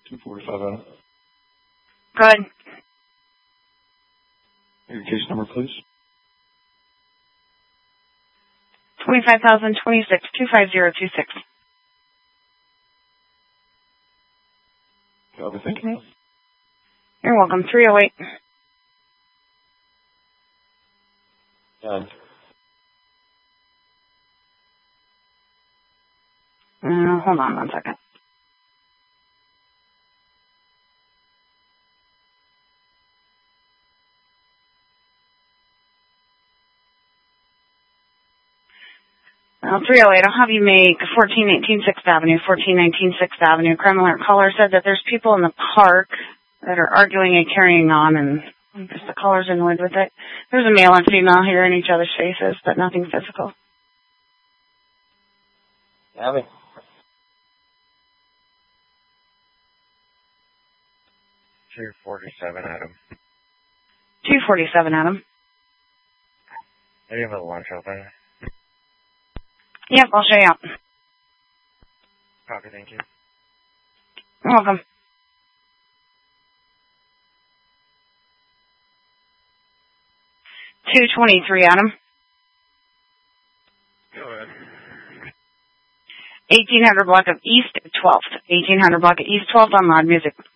245 Adam. Good. Your case number, please. 25,026, 25026. Copy, thank you. You're welcome. 308. Done. Hold on 1 second. Well, 308, I'll have you make 1418 6th Avenue, 1419 6th Avenue. Crime alert caller said that there's people in the park that are arguing and carrying on, and I guess the caller's annoyed with it. There's a male and female here in each other's faces, but nothing physical. Abby. 247, Adam. 247, Adam. Do you have a lunch open? Yep, I'll show you out. Copy, thank you. You're welcome. 223, Adam. Go ahead. 1800 block of East 12th. 1800 block of East 12th on Loud Music.